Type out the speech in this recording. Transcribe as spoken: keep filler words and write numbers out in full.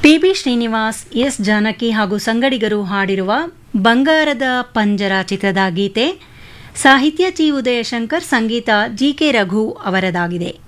P B Srinivas, S Janaki ಹಾಗೂ ಸಂಗಡಿಗರು ಹಾಡಿರುವ ಬಂಗಾರದ ಪಂಜರ ಚಿತ್ರದ ಗೀತೆ. ಸಾಹಿತ್ಯ ಚಿ ಉದಯಶಂಕರ್, ಸಂಗೀತ ಜಿ ಕೆ ರಘು ಅವರದಾಗಿದೆ.